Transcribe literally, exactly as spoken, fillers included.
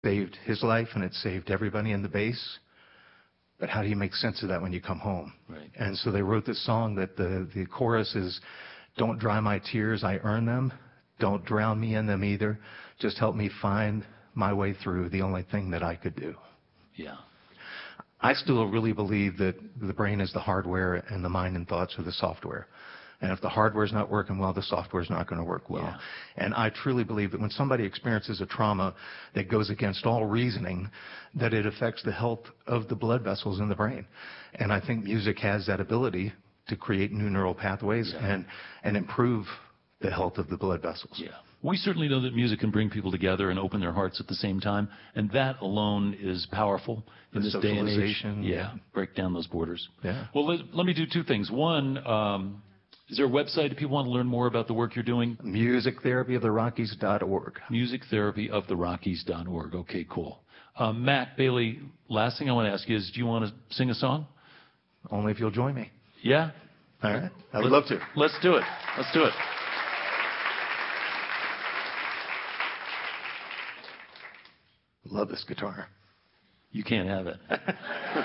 saved his life and it saved everybody in the base. But how do you make sense of that when you come home? Right. And so they wrote this song that the, the chorus is, don't dry my tears, I earn them. Don't drown me in them either. Just help me find my way through, the only thing that I could do. Yeah. I still really believe that the brain is the hardware and the mind and thoughts are the software. And if the hardware's not working well, the software's not going to work well. Yeah. And I truly believe that when somebody experiences a trauma that goes against all reasoning, that it affects the health of the blood vessels in the brain. And I think music has that ability to create new neural pathways yeah. and, and improve the health of the blood vessels. Yeah. We certainly know that music can bring people together and open their hearts at the same time, and that alone is powerful in The this day and age. socialization, Yeah, yeah. break down those borders. Yeah. Well, let, let me do two things. One, um, is there a website if people want to learn more about the work you're doing? music therapy of the rockies dot org. music therapy of the rockies dot org. Okay, cool. Um, Mac Bailey, last thing I want to ask you is, do you want to sing a song? Only if you'll join me. Yeah? All right. I would Let's- love to. Let's do it. Let's do it. Love this guitar. You can't have it.